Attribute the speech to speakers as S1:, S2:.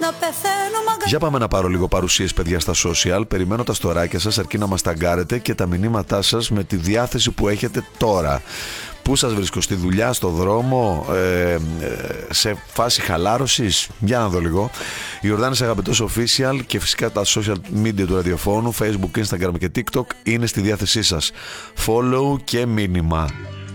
S1: Για πάμε να πάρω λίγο παρουσίες, παιδιά, στα social. Περιμένω τα στοράκια σας, αρκεί να μας ταγκάρετε και τα μηνύματά σας με τη διάθεση που έχετε τώρα. Πού σας βρίσκω, στη δουλειά, στο δρόμο, σε φάση χαλάρωσης? Για να δω λίγο. Ιορδάνης Αγαπητός Official και φυσικά τα social media του ραδιοφώνου, Facebook, Instagram και TikTok είναι στη διάθεσή σας. Follow και μήνυμα.